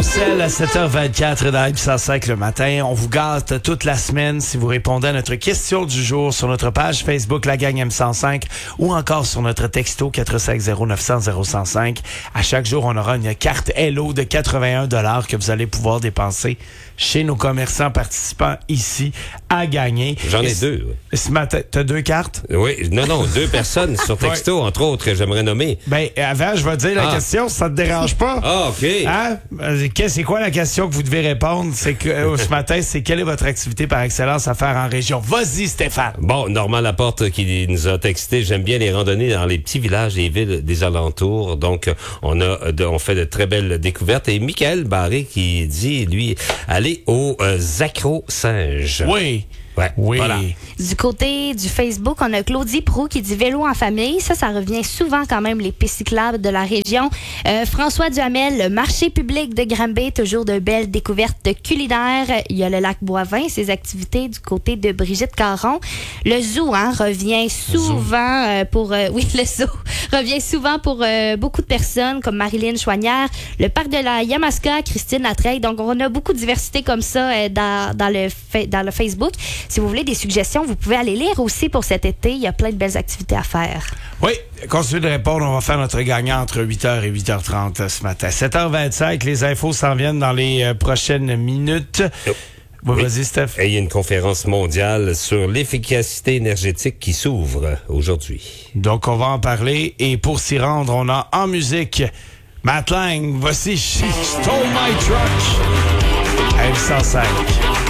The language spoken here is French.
Roussel à 7h24 dans M105 le matin. On vous gâte toute la semaine si vous répondez à notre question du jour sur notre page Facebook La Gang M105 ou encore sur notre texto 450-900-0105. À chaque jour, on aura une carte Hello de 81 $ que vous allez pouvoir dépenser chez nos commerçants participants ici à gagner. J'en ai deux. Oui. Ce matin, t'as 2 cartes? Oui, non, 2 personnes sur texto, entre autres, que j'aimerais nommer. Ben, avant, je vais dire la question, si ça te dérange pas. Ah, OK. Hein? C'est quoi la question que vous devez répondre? C'est que ce matin, c'est quelle est votre activité par excellence à faire en région? Vas-y, Stéphane. Bon, Normand Laporte qui nous a texté, j'aime bien les randonnées dans les petits villages et villes des alentours. Donc, on fait de très belles découvertes. Et Michael Barré qui dit, lui, aller au Sacro-Singe. Oui. Ouais, oui. Voilà. Du côté du Facebook, on a Claudie Proux qui dit vélo en famille. Ça revient souvent quand même, les pistes cyclables de la région. François Duhamel, le marché public de Granby, toujours de belles découvertes culinaires. Il y a le lac Boivin, ses activités du côté de Brigitte Caron. Le zoo revient souvent le zoo revient souvent pour beaucoup de personnes comme Marilyn Chouanière. Le parc de la Yamaska, Christine Latreille. Donc, on a beaucoup de diversité comme ça dans le Facebook. Si vous voulez des suggestions, vous pouvez aller lire aussi pour cet été. Il y a plein de belles activités à faire. Oui, continuez de répondre. On va faire notre gagnant entre 8h et 8h30 ce matin. 7h25, les infos s'en viennent dans les prochaines minutes. Oui, vas-y, Steph. Et il y a une conférence mondiale sur l'efficacité énergétique qui s'ouvre aujourd'hui. Donc, on va en parler. Et pour s'y rendre, on a en musique Matt Lang. Voici She Stole My Truck. M105.